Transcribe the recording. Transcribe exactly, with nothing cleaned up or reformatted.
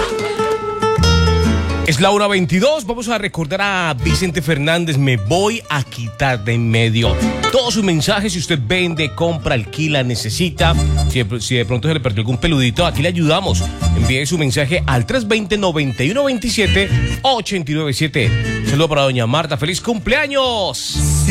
Es la una veintidós, vamos a recordar a Vicente Fernández, me voy a quitar de en medio. Todos sus mensajes, si usted vende, compra, alquila, necesita, si de, si de pronto se le perdió algún peludito, aquí le ayudamos. Envíe su mensaje al tres dos cero, nueve uno dos siete, ocho nueve siete. Un saludo para doña Marta, feliz cumpleaños.